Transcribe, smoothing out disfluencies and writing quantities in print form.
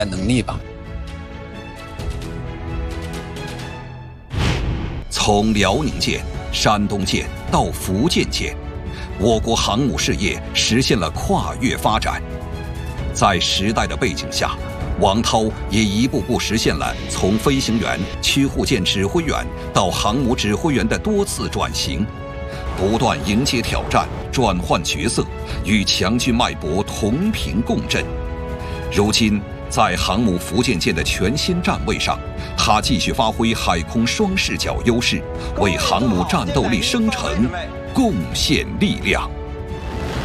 能力吧。 从辽宁舰、山东舰到福建舰，我国航母事业实现了跨越发展。在时代的背景下，王涛也一步步实现了从飞行员、驱护舰指挥员到航母指挥员的多次转型，不断迎接挑战，转换角色，与强军脉搏同频共振。如今，在航母福建舰的全新站位上，他继续发挥海空双视角优势，为航母战斗力生成贡献力量。